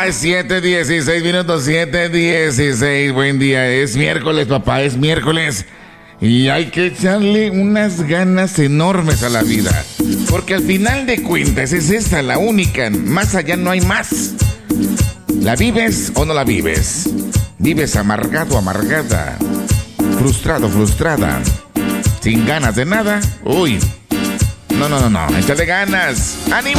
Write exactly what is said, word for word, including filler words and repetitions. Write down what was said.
Ay, siete dieciséis minutos, siete dieciséis. Buen día, es miércoles, papá, es miércoles. Y hay que echarle unas ganas enormes a la vida. Porque al final de cuentas es esta la única. Más allá no hay más. ¿La vives o no la vives? ¿Vives amargado, amargada? ¿Frustrado, frustrada? ¿Sin ganas de nada? Uy. No, no, no, no. Échale ganas. ¡Ánimo!